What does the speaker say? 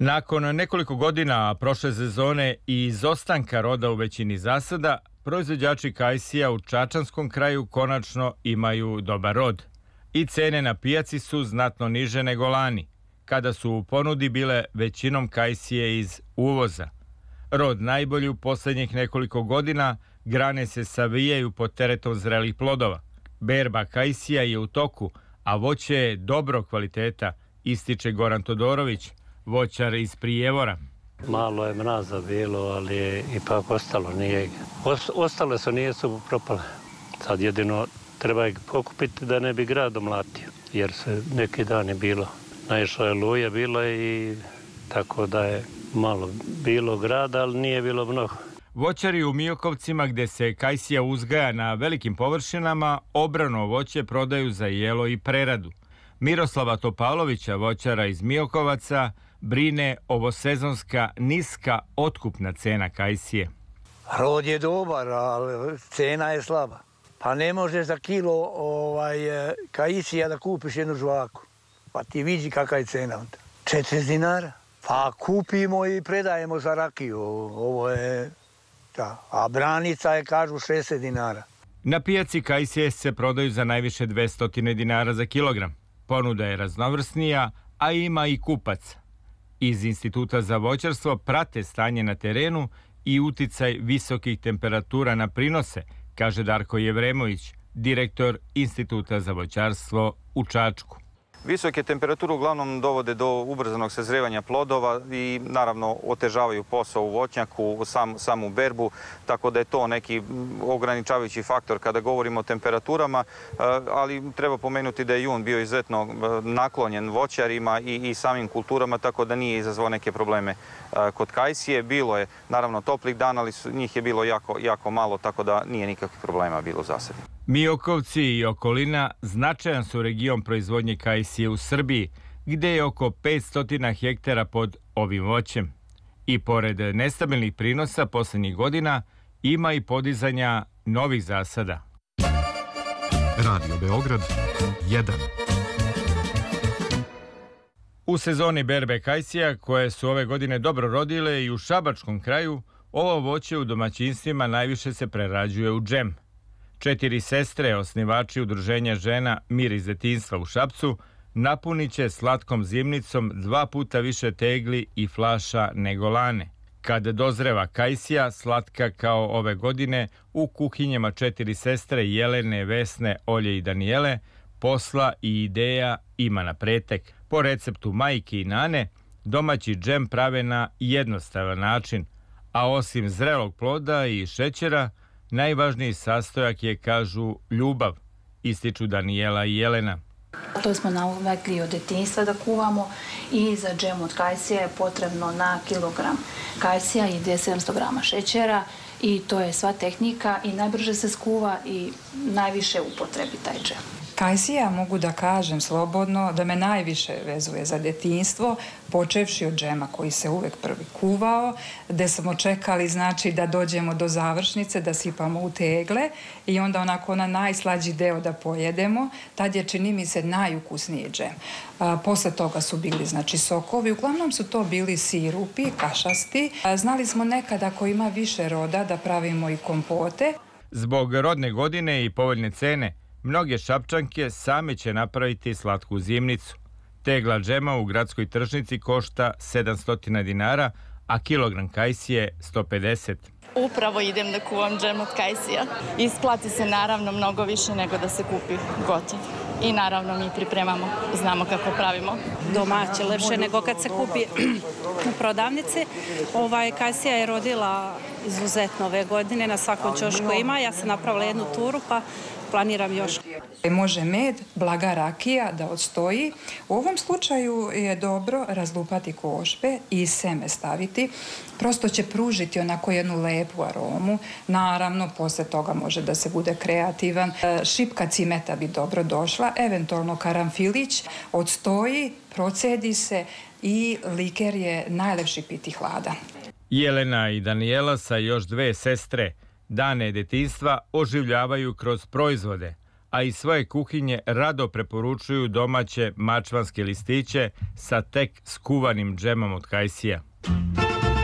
Nakon nekoliko godina prošle sezone i izostanka roda u većini zasada, proizvođači kajsija u čačanskom kraju konačno imaju dobar rod. I cene na pijaci su znatno niže nego lani, kada su u ponudi bile većinom kajsije iz uvoza. Rod najbolji u posljednjih nekoliko godina, grane se savijaju pod teretom zrelih plodova. Berba kajsija je u toku, a voće je dobro kvaliteta, ističe Goran Todorović, voćar iz Prijevora. Malo je mraza bilo, ali je ipak ostalo. Ostale su, nije su propale. Sad jedino treba ih pokupiti da ne bi grad omlatio, jer se neki dan je bilo. Naišlo je luje, bilo je i tako da je malo bilo grada, ali nije bilo mnogo. Voćari u Miokovcima, gde se kajsija uzgaja na velikim površinama, obrano voće prodaju za jelo i preradu. Miroslava Topalovića, voćara iz Miokovaca, brine ovosezonska niska otkupna cena kajsije. Rod je dobar, ali cena je slaba. Pa ne možeš za kilo kajsija da kupiš jednu žvaku. Pa ti vidi kakva je cena onda. 40 dinara. Pa kupimo i predajemo za rakiju. Ovo je... Da. A branica je, kažu, 60 dinara. Na pijaci kajsije se prodaju za najviše 200 dinara za kilogram. Ponuda je raznovrsnija, a ima i kupac. Iz Instituta za voćarstvo prate stanje na terenu i uticaj visokih temperatura na prinose, kaže Darko Jevremović, direktor Instituta za voćarstvo u Čačku. Visoke temperature uglavnom dovode do ubrzanog sazrevanja plodova i naravno otežavaju posao u voćnjaku, samu berbu, tako da je to neki ograničavajući faktor kada govorimo o temperaturama, ali treba pomenuti da je jun bio izuzetno naklonjen voćarima i samim kulturama, tako da nije izazvao neke probleme kod kajsije. Bilo je naravno toplih dana, ali njih je bilo jako malo, tako da nije nikakvih problema bilo za sad. Miokovci i okolina značajan su region proizvodnje kajsije u Srbiji, gde je oko 500 hektara pod ovim voćem. I pored nestabilnih prinosa posljednjih godina, ima i podizanja novih zasada. Radio Beograd 1. U sezoni berbe kajsija, koje su ove godine dobro rodile i u šabačkom kraju, ovo voće u domaćinstvima najviše se prerađuje u džem. 4 sestre, osnivači udruženja žena Mir iz detinjstva u Šapcu, napunit će slatkom zimnicom 2 puta više tegli i flaša nego lane. Kad dozreva kajsija, slatka kao ove godine, u kuhinjama 4 sestre Jelene, Vesne, Olje i Danijele, posla i ideja ima na pretek. Po receptu majke i nane, domaći džem prave na jednostavan način, a osim zrelog ploda i šećera, najvažniji sastojak je, kažu, ljubav, ističu Danijela i Jelena. To smo navikli od detinjstva da kuvamo i za džem od kajsija je potrebno na kilogram kajsija i 700 grama šećera i to je sva tehnika i najbrže se skuva i najviše upotrebi taj džem. Kajsija, mogu da kažem slobodno, da me najviše vezuje za detinjstvo, počevši od džema koji se uvek prvi kuvao, gde smo čekali, znači, da dođemo do završnice, da sipamo u tegle i onda onako najslađi deo da pojedemo. Tad je, čini mi se, najukusniji džem. Posle toga su bili, znači, sokovi. Uglavnom su to bili sirupi, kašasti. Znali smo nekada, ako ima više roda, da pravimo i kompote. Zbog rodne godine i povoljne cene, mnoge Šapčanke same će napraviti slatku zimnicu. Tegla džema u gradskoj tržnici košta 700 dinara, a kilogram kajsije 150. Upravo idem da kuvam džem od kajsija. Isplati se naravno mnogo više nego da se kupi gotov. I naravno mi pripremamo, znamo kako pravimo. Domaće, lepše nego kad se kupi u prodavnici. Kajsija je rodila izuzetno ove godine, na svakom ćošku ima. Ja sam napravila jednu turu pa planiram još. Može med, blaga rakija da odstoji. U ovom slučaju je dobro razlupati košpe i seme staviti. Prosto će pružiti onako jednu lepu aromu. Naravno, posle toga može da se bude kreativan. Šipka cimeta bi dobro došla, eventualno karanfilić, odstoji, procedi se i liker je najlepši piti hladan. Jelena i Danijela sa još 2 sestre dane detinjstva oživljavaju kroz proizvode, a iz svoje kuhinje rado preporučuju domaće mačvanske listiće sa tek skuvanim džemom od kajsija.